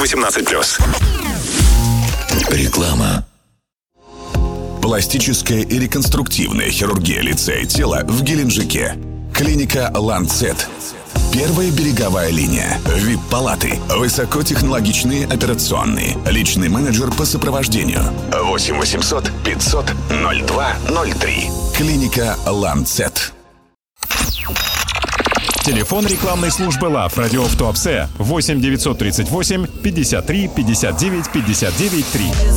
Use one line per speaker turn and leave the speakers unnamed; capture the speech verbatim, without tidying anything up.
восемнадцать плюс.
Реклама. Пластическая и реконструктивная хирургия лица и тела в Геленджике. Клиника «Ланцет». Первая береговая линия. ви ай пи-палаты. Высокотехнологичные операционные. Личный менеджер по сопровождению. восемь восемьсот пятьсот ноль два ноль три. Клиника «Ланцет».
Телефон рекламной службы ЛАВ «Радио в Туапсе» восемь девятьсот тридцать восемь пятьдесят три пятьдесят девять пятьдесят девять три.